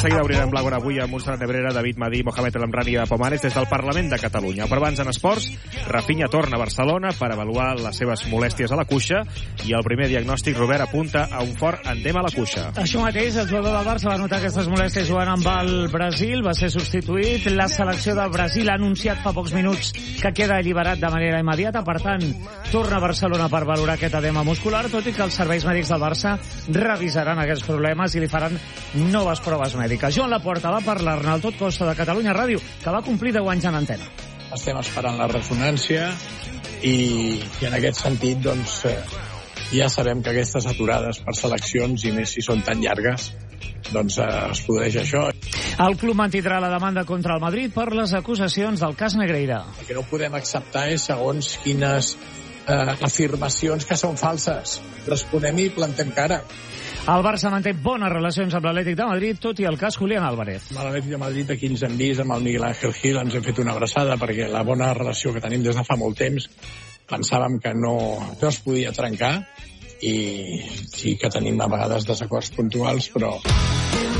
seguida obrirem l'Àgora avui amb Montserrat Nebrera, David Madí, Mohamed El Amrani de Pomares des del Parlament de Catalunya. Però abans en esports, Rafinha torna a Barcelona per avaluar les seves molèsties a la cuixa i el primer diagnòstic, Robert, apunta a un fort endem a la cuixa. Això mateix, el jugador del Barça va notar aquestes molèsties jugant amb el Brasil, va ser substituït. La selecció del Brasil ha anunciat fa pocs minuts que queda alliberat de manera immediata, per tant, torna a Barcelona per valorar aquest edema muscular, tot i que els serveis mèdics del Barça revisaran aquests problemes i li faran noves proves mèdiques. Joan Laporta va parlar-ne al Tot Costa de Catalunya Ràdio, que va complir 10 anys en antena. Estem esperant la ressonància i en aquest sentit doncs, ja sabem que aquestes aturades per seleccions, i més si són tan llargues, doncs es produeix això. El club mantindrà la demanda contra el Madrid per les acusacions del cas Negreira. El que no podem acceptar és segons quines afirmacions que són falses. Responem i plantem cara. El Barça manté bones relacions amb l'Atlètic de Madrid, tot i el cas Julián Álvarez. A l'Atlètic de Madrid, aquí ens hem vist amb el Miguel Ángel Gil, ens hem fet una abraçada perquè la bona relació que tenim des de fa molt temps pensàvem que no es podia trencar, i sí que tenim a vegades desacords puntuals, però